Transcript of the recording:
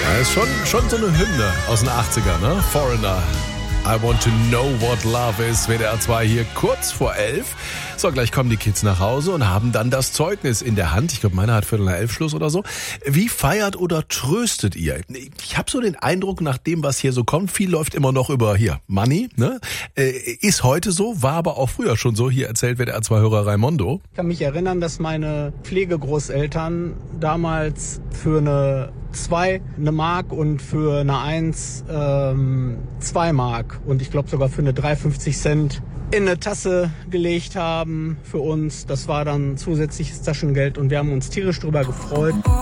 Das ist schon so eine Hymne aus den 80ern, ne? Foreigner. I want to know what love is. WDR 2 hier kurz vor 11. So, gleich kommen die Kids nach Hause und haben dann das Zeugnis in der Hand. Ich glaube, meiner hat 11:15 Schluss oder so. Wie feiert oder tröstet ihr? Ich habe so den Eindruck, nach dem, was hier so kommt, viel läuft immer noch über hier Money, ne? Ist heute so, war aber auch früher schon so. Hier erzählt WDR 2-Hörer Raimondo. Ich kann mich erinnern, dass meine Pflegegroßeltern damals für eine 2 eine Mark und für eine 1 2 Mark und ich glaube sogar für eine 3,50 Cent in eine Tasse gelegt haben für uns. Das war dann zusätzliches Taschengeld und wir haben uns tierisch drüber gefreut.